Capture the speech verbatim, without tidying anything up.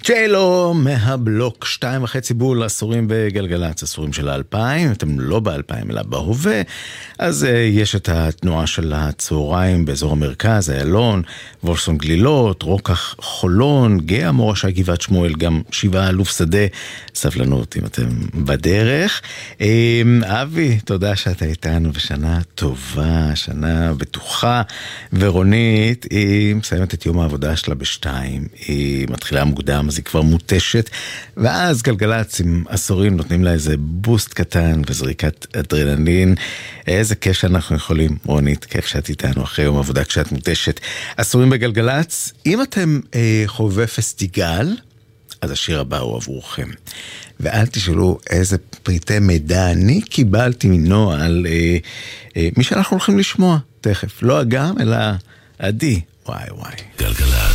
צ'יילו מהבלוק, שתיים וחצי בול, עשורים בגלגלץ, עשורים של האלפיים, אתם לא באלפיים אלא בהווה, אז uh, יש את התנועה של הצהריים באזור המרכז, איילון, וולפסון גלילות, רוקח חולון, גאה מורשה גבעת שמואל, גם שבעה אלוף שדה, סבלנות אם אתם בדרך. Um, אבי, תודה שאתה איתנו, ושנה טובה, שנה בטוחה, ורונית, היא מסיימת את יום העבודה שלה בשתיים, היא מתחילה מוקדם, אז היא כבר מוטשת, ואז גלגלץ עם עשורים נותנים לה איזה בוסט קטן וזריקת אדרנלין. איזה כיף שאנחנו יכולים, רונית, כיף שאת איתנו אחרי יום עבודה כשאת מוטשת. עשורים בגלגלץ, אם אתם אה, חובבי פסטיגל, אז השיר הבא הוא עבורכם. ואל תשאלו איזה פריטי מידע אני קיבלתי מנוע על אה, אה, מי שאנחנו הולכים לשמוע תכף. לא אגם, אלא עדי. וואי וואי. גלגלץ.